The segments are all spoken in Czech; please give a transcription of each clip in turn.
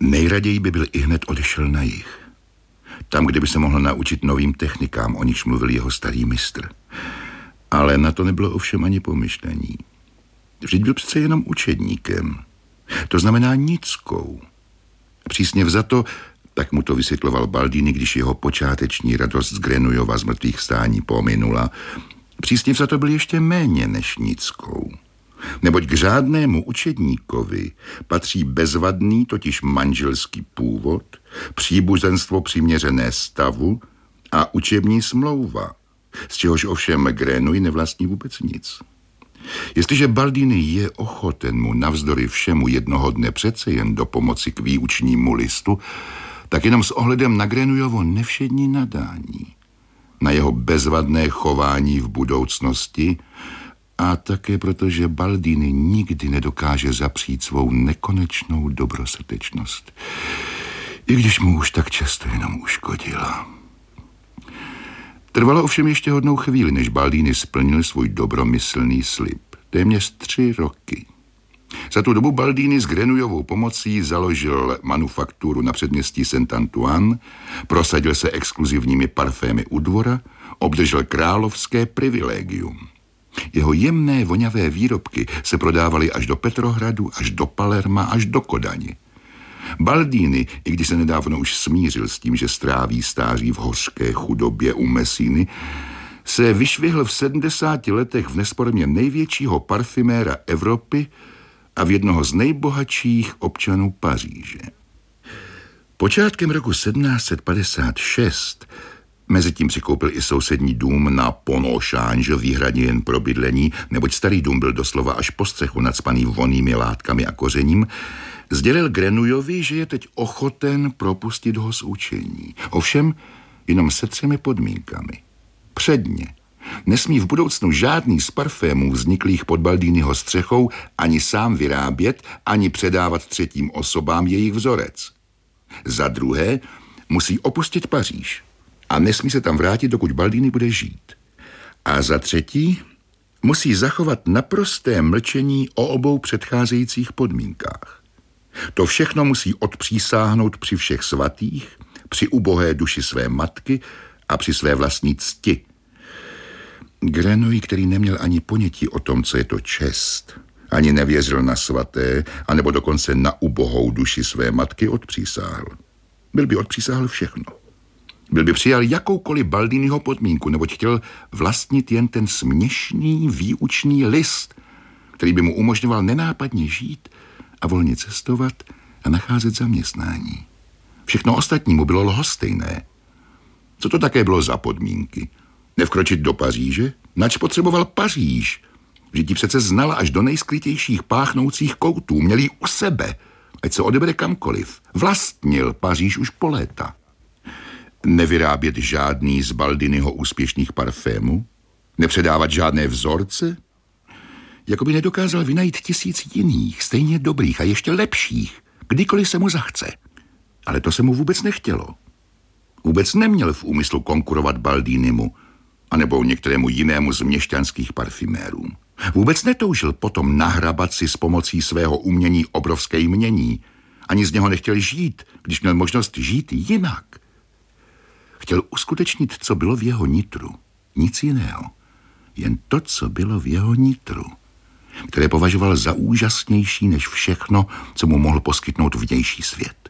Nejraději by byl ihned odešel na jih. Tam, kde by se mohl naučit novým technikám, o nichž mluvil jeho starý mistr. Ale na to nebylo ovšem ani pomyšlení. Vždyť byl přece jenom učedníkem. To znamená nickou. Přísně vzato, tak mu to vysvětloval Baldini, když jeho počáteční radost z Grenouillova z mrtvých stání pominula, přísně vzato byl ještě méně než nickou. Neboť k řádnému učedníkovi patří bezvadný, totiž manželský původ, příbuzenstvo přiměřené stavu a učební smlouva, z čehož ovšem Grenouille nevlastní vůbec nic. Jestliže Baldini je ochoten mu navzdory všemu jednoho dne přece jen do pomoci k výučnímu listu, tak jenom s ohledem na Grenouillovo nevšední nadání, na jeho bezvadné chování v budoucnosti a také proto, že Baldini nikdy nedokáže zapřít svou nekonečnou dobrosrdečnost, i když mu už tak často jenom uškodila. Trvalo ovšem ještě hodnou chvíli, než Baldini splnil svůj dobromyslný slib. Téměř 3 roky. Za tu dobu Baldini s Grenouillovou pomocí založil manufakturu na předměstí Saint-Antoine, prosadil se exkluzivními parfémy u dvora, obdržel královské privilegium. Jeho jemné voňavé výrobky se prodávaly až do Petrohradu, až do Palerma, až do Kodani. Baldini, i když se nedávno už smířil s tím, že stráví stáří v hořké chudobě u Messiny, se vyšvihl v 70 letech v nesporně největšího parfuméra Evropy a v jednoho z nejbohatších občanů Paříže. Počátkem roku 1756 mezitím si koupil i sousední dům na Pont au Change, výhradně jen pro bydlení, neboť starý dům byl doslova až po střechu nacpaný vonnými látkami a kořením, sdělil Grenouillovi, že je teď ochoten propustit ho z učení. Ovšem jenom se 3 podmínkami. Předně nesmí v budoucnu žádný z parfémů vzniklých pod Baldiniho střechou ani sám vyrábět, ani předávat 3. osobám jejich vzorec. Za druhé musí opustit Paříž a nesmí se tam vrátit, dokud Baldini bude žít. A za 3. musí zachovat naprosté mlčení o obou předcházejících podmínkách. To všechno musí odpřísáhnout při všech svatých, při ubohé duši své matky a při své vlastní cti. Grenouille, který neměl ani ponětí o tom, co je to čest, ani nevěřil na svaté, anebo dokonce na ubohou duši své matky, odpřísáhl. Byl by odpřísáhl všechno. Byl by přijal jakoukoliv Baldiniho podmínku, neboť chtěl vlastnit jen ten směšný výučný list, který by mu umožňoval nenápadně žít a volně cestovat a nacházet zaměstnání. Všechno ostatní mu bylo lhostejné. Co to také bylo za podmínky? Nevkročit do Paříže? Nač potřeboval Paříž? Vždyť ji přece znal až do nejskrytějších páchnoucích koutů, měl ji u sebe, ať se odebere kamkoliv. Vlastnil Paříž už po léta. Nevyrábět žádný z Baldiniho úspěšných parfémů? Nepředávat žádné vzorce? Jakoby nedokázal vynajít 1000 jiných, stejně dobrých a ještě lepších, kdykoliv se mu zachce. Ale to se mu vůbec nechtělo. Vůbec neměl v úmyslu konkurovat Baldinimu anebo některému jinému z měšťanských parfümérů. Vůbec netoužil potom nahrabat si s pomocí svého umění obrovské jmění. Ani z něho nechtěl žít, když měl možnost žít jinak. Chtěl uskutečnit, co bylo v jeho nitru. Nic jiného. Jen to, co bylo v jeho nitru, které považoval za úžasnější než všechno, co mu mohl poskytnout vnější svět.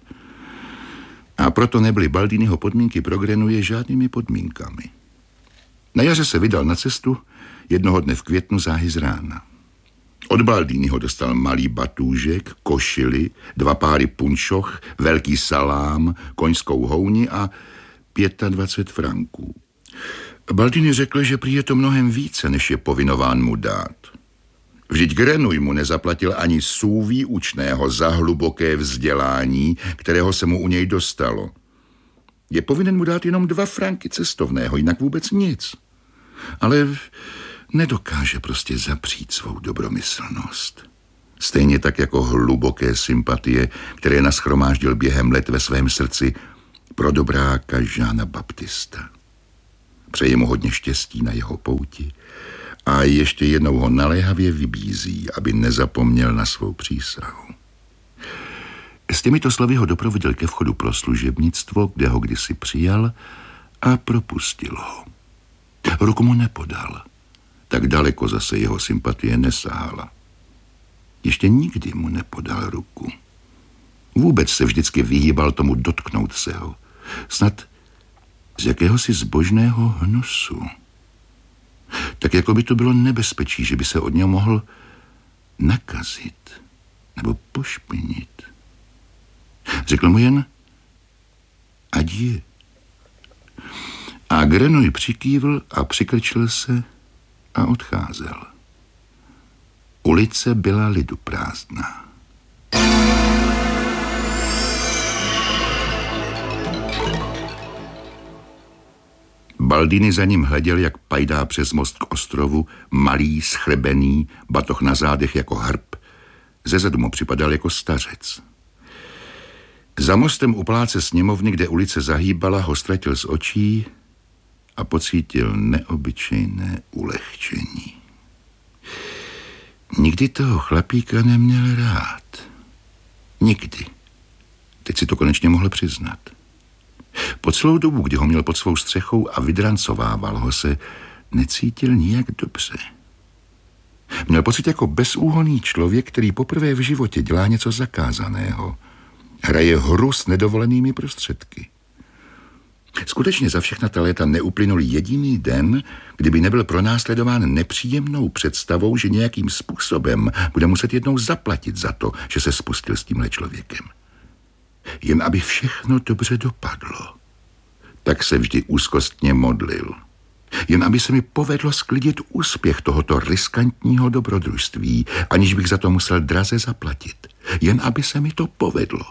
A proto nebyly Baldiniho podmínky pro Grenouille žádnými podmínkami. Na jaře se vydal na cestu jednoho dne v květnu záhy z rána. Od Baldiniho dostal malý batůžek, košili, 2 páry punčoch, velký salám, koňskou houni a 25 franků. Baldini řekl, že prý je to mnohem více, než je povinován mu dát. Vždyť Grenouille mu nezaplatil ani sů výučného za hluboké vzdělání, kterého se mu u něj dostalo. Je povinen mu dát jenom 2 franky cestovného, jinak vůbec nic. Ale nedokáže prostě zapřít svou dobromyslnost. Stejně tak jako hluboké sympatie, které nashromáždil během let ve svém srdci pro dobráka Žána Baptista. Přeje mu hodně štěstí na jeho pouti a ještě jednou ho naléhavě vybízí, aby nezapomněl na svou přísahu. S těmito slovy ho doprovodil ke vchodu pro služebnictvo, kde ho kdysi přijal a propustil ho. Ruku mu nepodal. Tak daleko zase jeho sympatie nesahala. Ještě nikdy mu nepodal ruku. Vůbec se vždycky vyhýbal tomu dotknout se ho. Snad z jakéhosi zbožného hnusu. Tak jako by to bylo nebezpečí, že by se od něho mohl nakazit nebo pošpinit. Řekl mu jen adieu. A Grenouille přikývl a přikrčil se a odcházel. Ulice byla lidu prázdná. Baldini za ním hleděl, jak pajdá přes most k ostrovu, malý, schrbený, batoh na zádech jako hrb. Zezadu mu připadal jako stařec. Za mostem u pláce sněmovny, kde ulice zahýbala, ho ztratil z očí a pocítil neobyčejné ulehčení. Nikdy toho chlapíka neměl rád. Nikdy. Teď si to konečně mohl přiznat. Po celou dobu, kdy ho měl pod svou střechou a vydrancovával ho, se necítil nijak dobře. Měl pocit jako bezúhonný člověk, který poprvé v životě dělá něco zakázaného. Hraje hru s nedovolenými prostředky. Skutečně za všechna ta léta neuplynul jediný den, kdyby nebyl pronásledován nepříjemnou představou, že nějakým způsobem bude muset jednou zaplatit za to, že se spustil s tímhle člověkem. Jen aby všechno dobře dopadlo. Tak se vždy úzkostně modlil. Jen aby se mi povedlo sklidit úspěch tohoto riskantního dobrodružství, aniž bych za to musel draze zaplatit. Jen aby se mi to povedlo.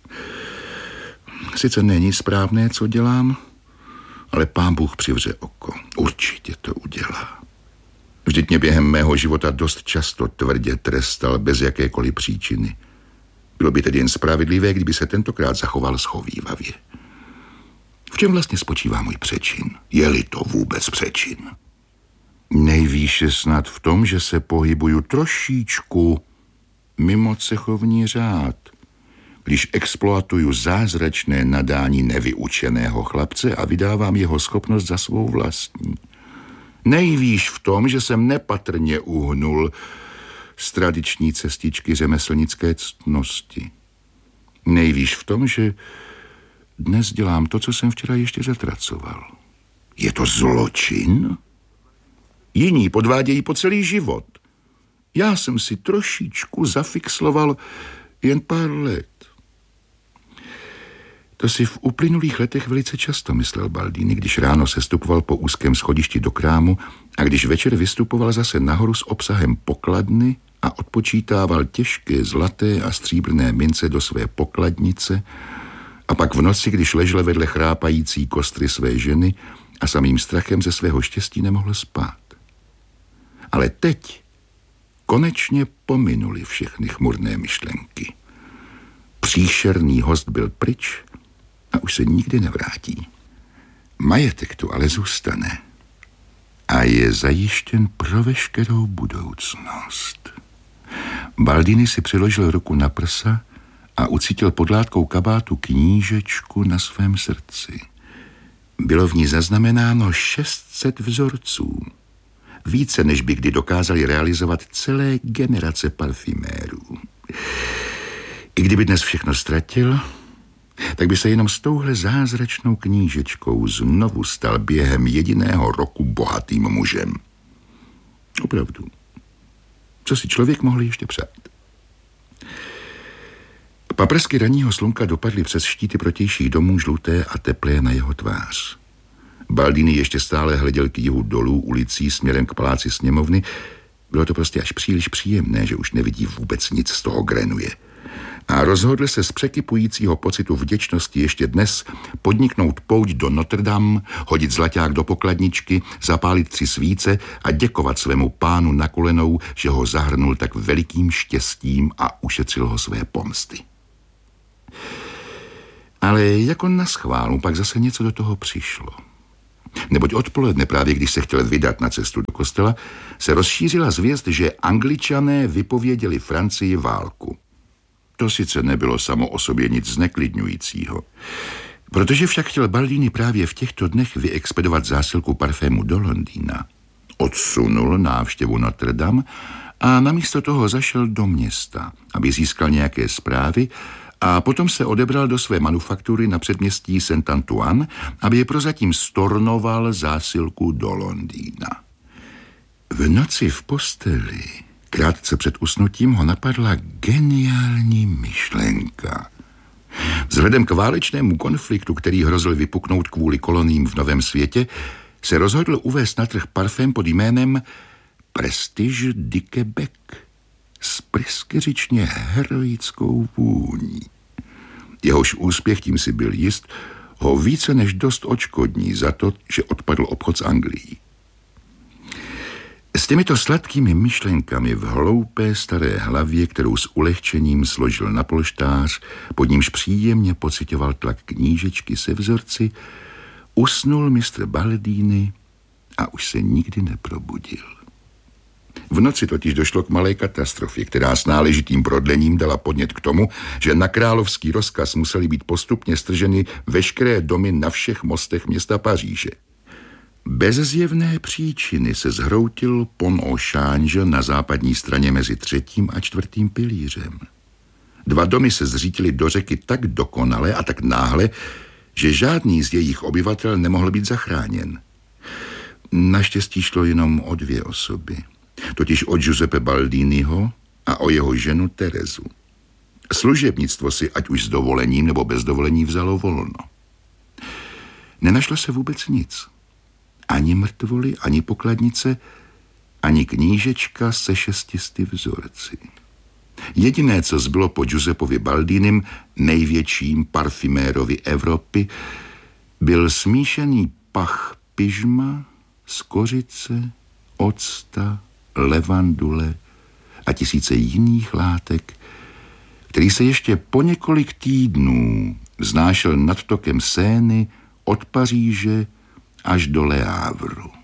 Sice není správné, co dělám, ale Pán Bůh přivře oko. Určitě to udělá. Vždyť mě během mého života dost často tvrdě trestal bez jakékoliv příčiny. Bylo by tedy jen spravedlivé, kdyby se tentokrát zachoval schovívavě. V čem vlastně spočívá můj přečin? Je-li to vůbec přečin? Nejvýše snad v tom, že se pohybuju trošičku mimo cechovní řád, když exploatuju zázračné nadání nevyučeného chlapce a vydávám jeho schopnost za svou vlastní. Nejvýš v tom, že jsem nepatrně uhnul z tradiční cestičky řemeslnické ctnosti. Nejvýš v tom, že dnes dělám to, co jsem včera ještě zatracoval. Je to zločin? Jiní podvádějí po celý život. Já jsem si trošičku zafixloval jen pár let. To si v uplynulých letech velice často myslel Baldini, když ráno sestupoval po úzkém schodišti do krámu a když večer vystupoval zase nahoru s obsahem pokladny a odpočítával těžké zlaté a stříbrné mince do své pokladnice a pak v noci, když ležel vedle chrápající kostry své ženy a samým strachem ze svého štěstí nemohl spát. Ale teď konečně pominuli všechny chmurné myšlenky. Příšerný host byl pryč a už se nikdy nevrátí. Majetek tu ale zůstane a je zajištěn pro veškerou budoucnost. Baldini si přiložil ruku na prsa a ucítil pod látkou kabátu knížečku na svém srdci. Bylo v ní zaznamenáno 600 vzorců. Více, než by kdy dokázali realizovat celé generace parfümérů. I kdyby dnes všechno ztratil, tak by se jenom s touhle zázračnou knížečkou znovu stal během jediného roku bohatým mužem. Opravdu. Co si člověk mohl ještě přát? Paprsky ranního slunka dopadly přes štíty protějších domů žluté a teplé na jeho tvář. Baldini ještě stále hleděl k jihu dolů ulicí směrem k paláci sněmovny. Bylo to prostě až příliš příjemné, že už nevidí vůbec nic z toho Grenouille. A rozhodl se z překypujícího pocitu vděčnosti ještě dnes podniknout pouť do Notre Dame, hodit zlaťák do pokladničky, zapálit 3 svíce a děkovat svému pánu na kolenou, že ho zahrnul tak velikým štěstím a ušetřil ho své pomsty. Ale jako na schválu pak zase něco do toho přišlo. Neboť odpoledne, právě když se chtěl vydat na cestu do kostela, se rozšířila zvěst, že Angličané vypověděli Francii válku. To sice nebylo samo o sobě nic zneklidňujícího. Protože však chtěl Baldini právě v těchto dnech vyexpedovat zásilku parfému do Londýna, odsunul návštěvu Notre Dame a namísto toho zašel do města, aby získal nějaké zprávy a potom se odebral do své manufaktury na předměstí Saint-Antoine, aby je prozatím stornoval zásilku do Londýna. V noci v posteli, krátce před usnutím, ho napadla geniální myšlenka. Vzhledem k válečnému konfliktu, který hrozil vypuknout kvůli koloniím v Novém světě, se rozhodl uvést na trh parfém pod jménem Prestige de Québec s pryskyřičně heroickou vůní. Jehož úspěch, tím si byl jist, ho více než dost odškodní za to, že odpadl obchod s Anglií. S těmito sladkými myšlenkami v hloupé staré hlavě, kterou s ulehčením složil na polštář, pod nímž příjemně pocitoval tlak knížečky se vzorci, usnul mistr Baldini a už se nikdy neprobudil. V noci totiž došlo k malé katastrofě, která s náležitým prodlením dala podnět k tomu, že na královský rozkaz musely být postupně strženy veškeré domy na všech mostech města Paříže. Bez zjevné příčiny se zhroutil pont au Change na západní straně mezi 3. a 4. pilířem. 2 domy se zřítily do řeky tak dokonale a tak náhle, že žádný z jejich obyvatel nemohl být zachráněn. Naštěstí šlo jenom o 2 osoby, totiž o Giuseppe Baldiniho a o jeho ženu Terezu. Služebnictvo si, ať už s dovolením nebo bez dovolení, vzalo volno. Nenašlo se vůbec nic. Ani mrtvoly, ani pokladnice, ani knížečka se 600 vzorci. Jediné, co zbylo po Giuseppovi Baldinim, největším parfumérovi Evropy, byl smíšený pach pyžma, skořice, octa, levandule a tisíce jiných látek, který se ještě po několik týdnů vznášel nad tokem Sény od Paříže až do Le Havru.